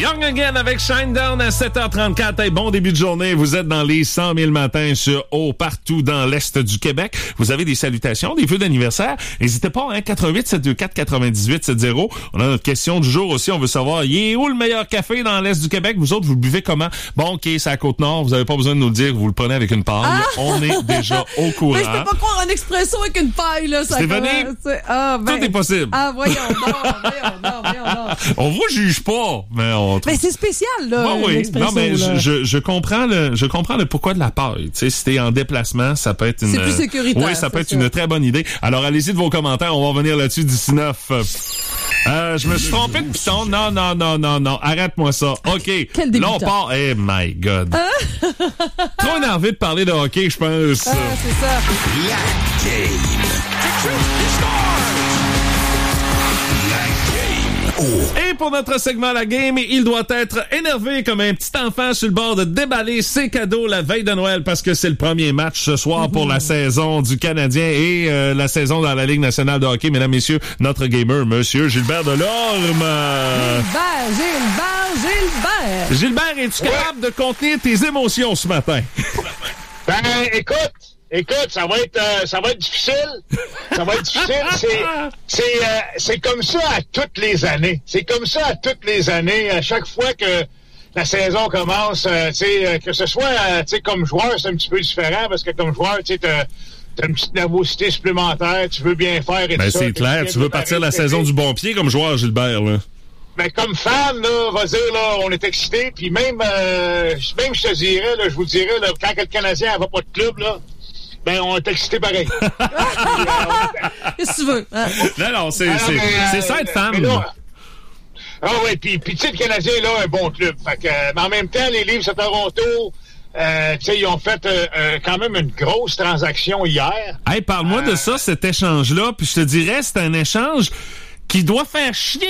Young Again avec Shinedown à 7h34. Hey, bon début de journée. Vous êtes dans les 100 000 matins sur partout dans l'Est du Québec. Vous avez des salutations, des vœux d'anniversaire. N'hésitez pas, 88 724 98 70. On a notre question du jour aussi. On veut savoir, il est où le meilleur café dans l'Est du Québec? Vous autres, vous le buvez comment? Bon, OK, c'est à Côte-Nord. Vous n'avez pas besoin de nous le dire. Vous le prenez avec une paille. On est déjà au courant. Mais je peux pas croire un expresso avec une paille, là. Ça Stéphanie, tout est possible. Ah, voyons non. On vous juge pas, mais Mais c'est spécial, là. Oui. Non, mais je comprends le pourquoi de la paille. Tu sais, si t'es en déplacement, ça peut être une... C'est plus sécuritaire. Oui, ça peut être une très bonne idée. Alors, allez-y de vos commentaires. On va revenir là-dessus d'ici 9. Je me suis trompé de piton. Non. Arrête-moi ça. OK. Quel débutant. Là, on part. Eh, my God. Trop énervé de parler de hockey, je pense. Ah, c'est ça. La game. Et pour notre segment La Game, il doit être énervé comme un petit enfant sur le bord de déballer ses cadeaux la veille de Noël parce que c'est le premier match ce soir pour la saison du Canadien et la saison dans la Ligue nationale de hockey. Mesdames, messieurs, notre gamer, Monsieur Gilbert Delorme. Gilbert. Gilbert, es-tu capable de contenir tes émotions ce matin? Ben, écoute, ça va être difficile. Ça va être difficile. C'est comme ça à toutes les années. C'est comme ça à toutes les années. À chaque fois que la saison commence, que ce soit, comme joueur, c'est un petit peu différent parce que comme joueur, t'as une petite nervosité supplémentaire. Tu veux bien faire et tout ça. C'est clair. Tu veux partir la saison du bon pied comme joueur, Gilbert, là. Ben, comme fan, là, va dire, là, on est excité. Puis même je te dirais, là, je vous dirais, là, quand le Canadien va pas de club, là, ben, on est excité pareil. Qu'est-ce que tu veux? Non, c'est ça être fan. Oui, puis tu sais, le Canadien, là, un bon club. Fait que, mais en même temps, les Leafs à Toronto, ils ont fait quand même une grosse transaction hier. Hey, parle-moi de ça, cet échange-là. Puis je te dirais, c'est un échange qui doit faire chier